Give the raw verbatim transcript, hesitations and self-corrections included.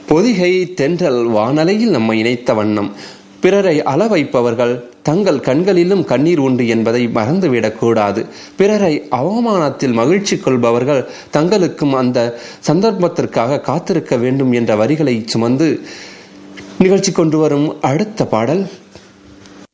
பொதிகை தென்றல் வானலையில் நம்மை இணைத்த வண்ணம் பிறரை அள வைப்பவர்கள் தங்கள் கண்களிலும் கண்ணீர் உண்டு என்பதை மறந்துவிடக்கூடாது. பிறரை அவமானத்தில் மகிழ்ச்சி கொள்பவர்கள் தங்களுக்கும் அந்த சந்தர்ப்பத்திற்காக காத்திருக்க வேண்டும் என்ற வரிகளை சுமந்து நிகழ்ச்சி கொண்டு வரும் அடுத்த பாடல்